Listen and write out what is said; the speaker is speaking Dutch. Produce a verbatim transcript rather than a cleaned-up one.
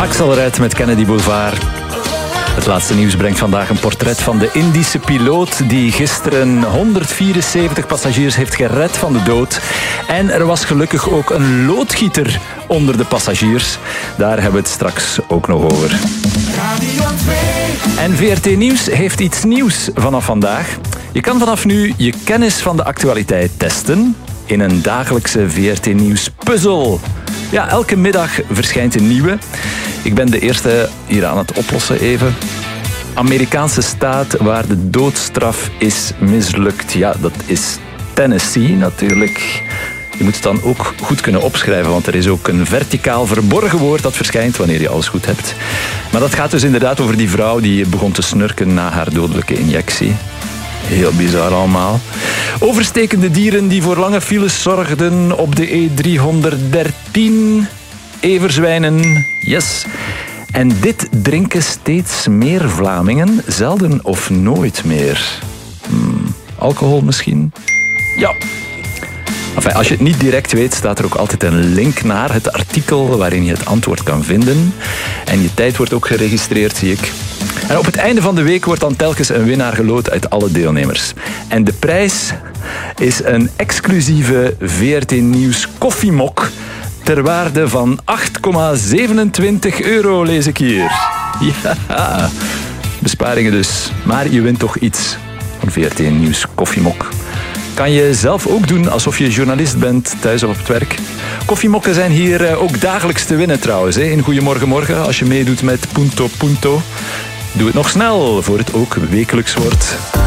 Axel Red met Kennedy Boulevard. Het laatste nieuws brengt vandaag een portret van de Indische piloot die gisteren honderdvierenzeventig passagiers heeft gered van de dood. En er was gelukkig ook een loodgieter onder de passagiers. Daar hebben we het straks ook nog over. En V R T Nieuws heeft iets nieuws vanaf vandaag. Je kan vanaf nu je kennis van de actualiteit testen in een dagelijkse V R T Nieuws puzzel. Ja, elke middag verschijnt een nieuwe. Ik ben de eerste hier aan het oplossen even. Amerikaanse staat waar de doodstraf is mislukt. Ja, dat is Tennessee natuurlijk. Je moet het dan ook goed kunnen opschrijven, want er is ook een verticaal verborgen woord dat verschijnt wanneer je alles goed hebt. Maar dat gaat dus inderdaad over die vrouw die begon te snurken na haar dodelijke injectie. Heel bizar allemaal. Overstekende dieren die voor lange files zorgden op de E driehonderddertien. Everzwijnen, yes. En dit drinken steeds meer Vlamingen, zelden of nooit meer. Hmm, alcohol misschien? Ja. Enfin, als je het niet direct weet, staat er ook altijd een link naar het artikel waarin je het antwoord kan vinden. En je tijd wordt ook geregistreerd, zie ik. En op het einde van de week wordt dan telkens een winnaar geloot uit alle deelnemers. En de prijs is een exclusieve V R T Nieuws koffiemok ter waarde van acht komma zevenentwintig euro, lees ik hier. Ja, besparingen dus. Maar je wint toch iets van V R T Nieuws koffiemok. Kan je zelf ook doen alsof je journalist bent, thuis of op het werk. Koffiemokken zijn hier ook dagelijks te winnen trouwens. In Goedemorgen Morgen, als je meedoet met Punto Punto. Doe het nog snel, voor het ook wekelijks wordt.